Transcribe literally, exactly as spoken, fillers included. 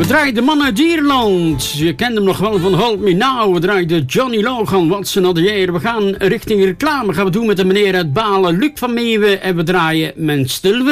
draaien de man uit Ierland. Je kent hem nog wel van Hold Me Now. We draaien Johnny Logan, What's Another Year. We gaan richting reclame. Gaan we doen met de meneer uit Balen, Luc van Meeuwen. En we draaien Men Stil